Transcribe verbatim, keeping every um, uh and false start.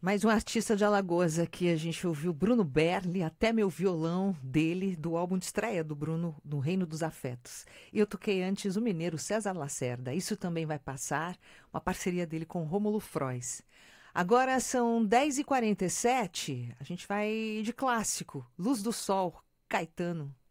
Mais um artista de Alagoas aqui, a gente ouviu Bruno Berli, Até Meu Violão, dele, do álbum de estreia do Bruno, no Reino dos Afetos. E eu toquei antes o mineiro César Lacerda, Isso Também Vai Passar, uma parceria dele com Rômulo Frois. Agora são dez e quarenta e sete, a gente vai de clássico, Luz do Sol, Caetano.